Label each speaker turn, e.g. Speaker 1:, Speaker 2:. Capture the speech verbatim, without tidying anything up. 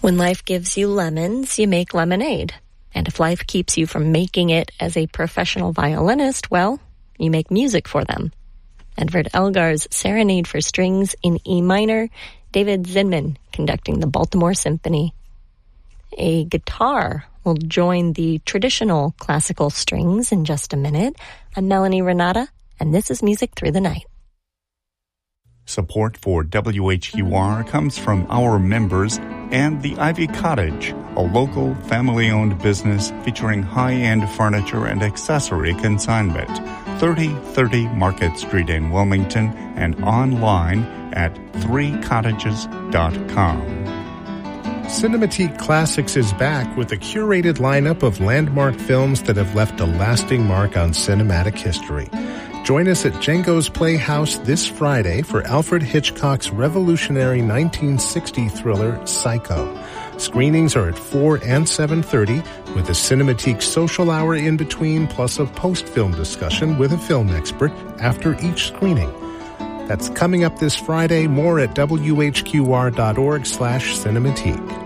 Speaker 1: When life gives you lemons, you make lemonade. And if life keeps you from making it as a professional violinist, well, you make music for them. Edvard Elgar's Serenade for Strings in E minor, David Zinman conducting the Baltimore Symphony. A guitar will join the traditional classical strings in just a minute. I'm Melanie Renata, and this is Music Through the Night.
Speaker 2: Support for W H Q R comes from our members and the Ivy Cottage, a local family-owned business featuring high-end furniture and accessory consignment. thirty thirty Market Street in Wilmington and online at three cottages dot com.
Speaker 3: Cinematique Classics is back with a curated lineup of landmark films that have left a lasting mark on cinematic history. Join us at Django's Playhouse this Friday for Alfred Hitchcock's revolutionary nineteen sixty thriller Psycho. Screenings are at four and seven thirty with a Cinematique social hour in between, plus a post-film discussion with a film expert after each screening. That's coming up this Friday. More at W H Q R dot org slash Cinematique.